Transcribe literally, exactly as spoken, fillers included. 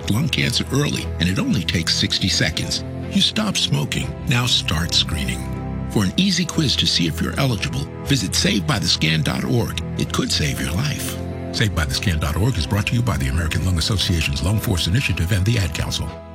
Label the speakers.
Speaker 1: detect lung cancer early, and it only takes sixty seconds. You stopped smoking. Now start screening. For an easy quiz to see if you're eligible, visit save by the scan dot org. It could save your life. Save by the scan dot org is brought to you by the American Lung Association's Lung Force Initiative and the Ad Council.